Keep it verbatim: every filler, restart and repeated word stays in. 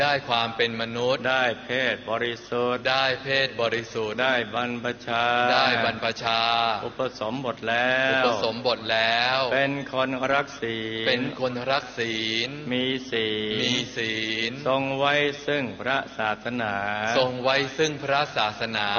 ได้ความเป็นมนุษย์ได้เพศบริสุทธิ์ได้เพศบริสุทธิ์ได้บรรพชาได้บรรพชาอุปสมบทแล้วอุปสมบทแล้วเป็นคนรักศีลเป็นคนรักศีลมีศีลมีศีลทรงไว้ซึ่งพระศาสนาทรงไว้ซึ่งพระศาสนา